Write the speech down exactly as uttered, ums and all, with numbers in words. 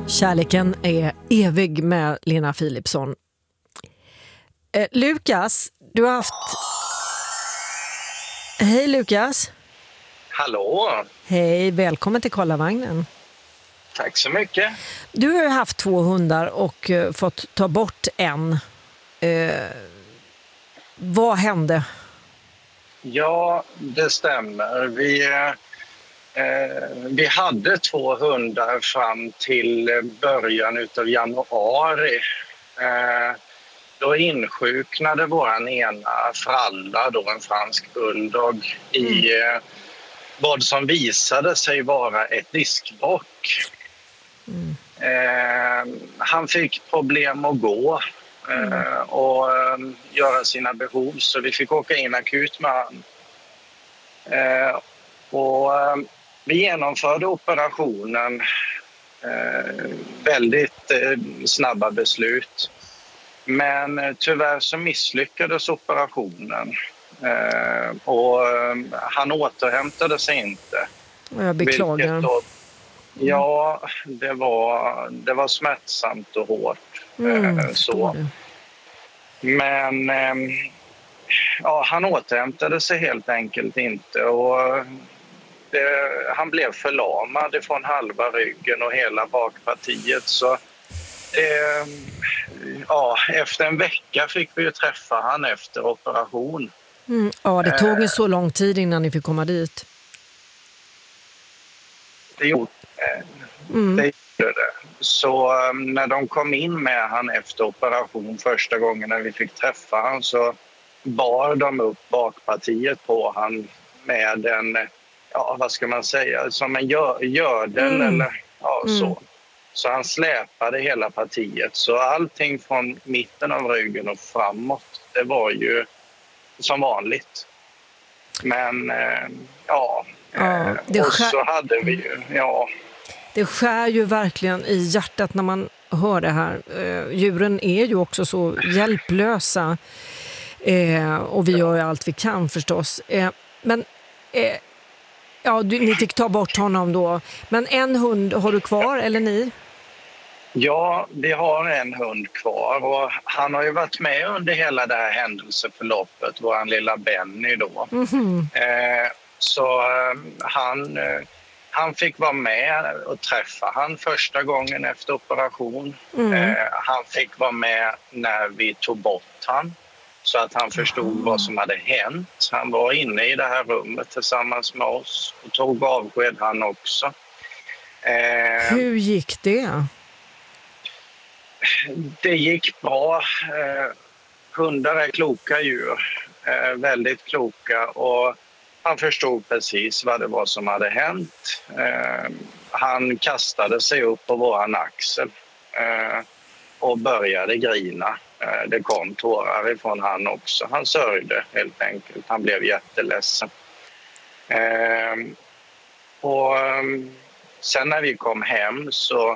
Kärleken är evig med Lena Philipsson. Eh, Lukas, du har haft... Hej Lukas. Hallå. Hej, välkommen till Kollavagnen. Tack så mycket. Du har ju haft två hundar och uh, fått ta bort en. Uh, vad hände? Ja, det stämmer. Vi, eh, vi hade två hundar fram till början av januari. Eh, då insjuknade våran ena Fralla, då en fransk bulldog, mm. i eh, vad som visade sig vara ett diskbråck. Mm. Eh, han fick problem att gå mm. eh, och eh, göra sina behov, så vi fick åka in akut med han. Eh, och eh, vi genomförde operationen, eh, väldigt eh, snabba beslut. Men eh, tyvärr så misslyckades operationen eh, och eh, han återhämtade sig inte. Jag beklagar. Då, ja, det var, det var smärtsamt och hårt. Mm, eh, så. Men eh, ja, han återhämtade sig helt enkelt inte. Och det, han blev förlamad från halva ryggen och hela bakpartiet. Så eh, ja, efter en vecka fick vi ju träffa han efter operation. Mm, ja, det tog ju så lång tid innan ni fick komma dit. Det gjorde det. Mm. det, gjorde det. Så um, när de kom in med han efter operation första gången när vi fick träffa han, så bar de upp bakpartiet på han med en, ja vad ska man säga, som en gör, gördel mm. eller ja mm. så. Så han släpade hela partiet. Så allting från mitten av ryggen och framåt, det var ju som vanligt. Men eh, ja, ja det och skär... så hade vi ju, ja. Det skär ju verkligen i hjärtat när man hör det här. Eh, djuren är ju också så hjälplösa. Eh, och vi gör ju allt vi kan förstås. Eh, men eh, ja, du, ni fick ta bort honom då. Men en hund har du kvar, eller ni? Ja, vi har en hund kvar och han har ju varit med under hela det här händelseförloppet, vår lilla Benny då. Mm-hmm. Eh, så eh, han, eh, han fick vara med och träffa han första gången efter operation. Mm. Eh, han fick vara med när vi tog bort han, så att han förstod mm. vad som hade hänt. Han var inne i det här rummet tillsammans med oss och tog avsked han också. Eh, Hur gick det? Det gick bra. Eh, hundar är kloka djur, eh, väldigt kloka, och han förstod precis vad det var som hade hänt. Eh, han kastade sig upp på våran axel eh, och började grina. Eh, det kom tårar ifrån han också. Han sörjde helt enkelt. Han blev jätteledsen. Eh, och sen när vi kom hem så